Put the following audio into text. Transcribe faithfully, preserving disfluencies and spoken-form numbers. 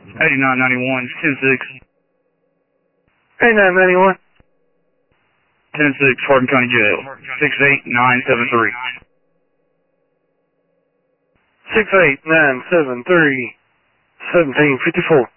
eighty-nine ninety-one, ten six. eighty-nine ninety-one. ten six, Hardin County Jail. six eight nine seven three. six eight nine seven three, seventeen fifty-four.